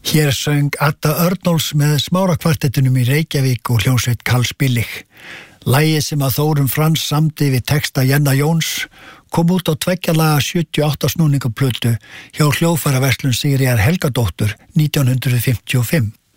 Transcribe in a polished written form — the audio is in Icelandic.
Hér söng Adda Örnóls með Smárakvartettinum í Reykjavík og hljómsveit Karls Billig. Lagið sem að Þórunn Frans samdi við texta Jenna Jóns kom út á 2 laga 78 snúningaplötu hjá hljóðfæraverslun Sigríðar Helgadóttur 1955.